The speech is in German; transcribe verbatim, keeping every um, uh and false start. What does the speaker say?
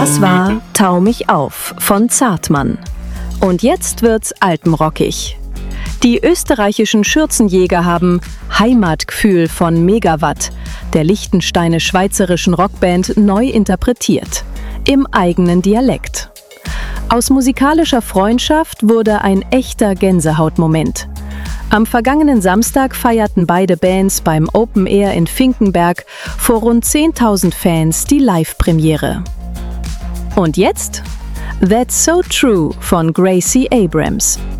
Das war Tau mich auf von Zartmann. Und jetzt wird's alpenrockig. Die österreichischen Schürzenjäger haben Heimatgefühl von Megawatt, der liechtensteinisch-schweizerischen Rockband, neu interpretiert. Im eigenen Dialekt. Aus musikalischer Freundschaft wurde ein echter Gänsehautmoment. Am vergangenen Samstag feierten beide Bands beim Open Air in Finkenberg vor rund zehntausend Fans die Live-Premiere. Und jetzt? That's So True von Gracie Abrams.